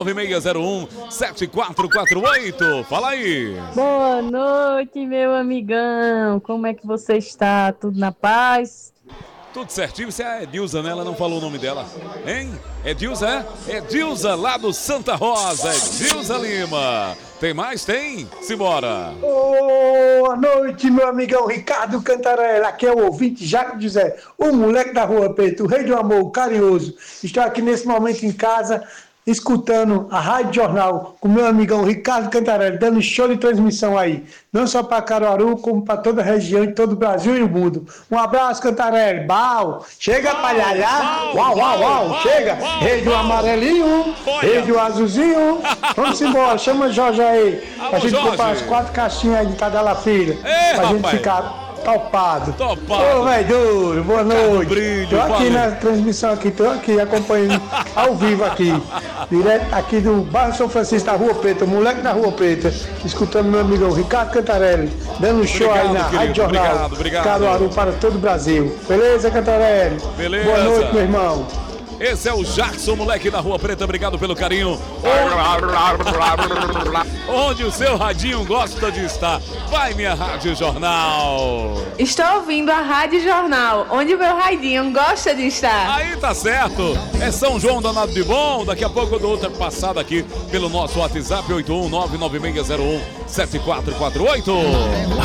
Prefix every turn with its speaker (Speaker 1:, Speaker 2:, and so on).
Speaker 1: 9601-7448. Fala aí.
Speaker 2: Boa noite, meu amigão. Como é que você está? Tudo na paz?
Speaker 1: Tudo certinho, você é Edilza, né? Ela não falou o nome dela. Hein? Edilza, é? Edilza lá do Santa Rosa. Edilza Lima. Tem mais? Tem? Simbora.
Speaker 3: Boa noite, meu amigão Ricardo Cantarella. Aqui é o ouvinte Jaco José, o moleque da Rua Preto, o rei do amor, carinhoso. Estou aqui nesse momento em casa, escutando a Rádio Jornal com meu amigão Ricardo Cantarella, dando show de transmissão aí. Não só para Caruaru, como para toda a região, de todo o Brasil e o mundo. Um abraço, Cantarella. Bau! Chega, palhalhar. Uau, uau, uau. Chega. Rei do amarelinho, rei do azulzinho. Vamos embora. Chama o Jorge aí.
Speaker 1: Alô,
Speaker 3: Pra gente
Speaker 1: Jorge.
Speaker 3: comprar as 4 caixinhas aí de cadela filha. Pra gente
Speaker 1: rapaz.
Speaker 3: ficar topado.
Speaker 1: Topado.
Speaker 3: Ô, velho duro, boa noite.
Speaker 1: Brilho,
Speaker 3: Tô aqui
Speaker 1: valeu.
Speaker 3: na transmissão aqui, tô aqui acompanhando ao vivo aqui. Direto aqui do bairro São Francisco da Rua Preta, moleque da Rua Preta, escutando meu amigão Ricardo Cantarelli, dando um show aí na
Speaker 1: querido.
Speaker 3: Rádio Jornal,
Speaker 1: Obrigado.
Speaker 3: Caruaru para todo o Brasil. Beleza, Cantarelli?
Speaker 1: Beleza.
Speaker 3: Boa noite, meu irmão.
Speaker 1: Esse é o Jackson, moleque da Rua Preta. Obrigado pelo carinho. Onde o seu radinho gosta de estar. Vai, minha Rádio Jornal.
Speaker 4: Estou ouvindo a Rádio Jornal, onde o meu raidinho gosta de estar.
Speaker 1: Aí tá certo. É São João danado de bom. Daqui a pouco eu dou outra passada aqui pelo nosso WhatsApp 81996017448.